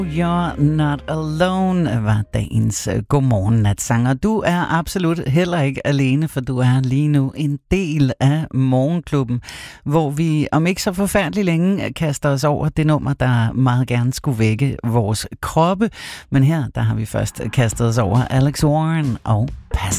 You're not alone var dagens godmorgen-natsanger. Du er absolut heller ikke alene, for du er lige nu en del af Morgenklubben, hvor vi om ikke så forfærdeligt længe kaster os over det nummer, der meget gerne skulle vække vores kroppe. Men her, der har vi først kastet os over Alex Warren og Pass.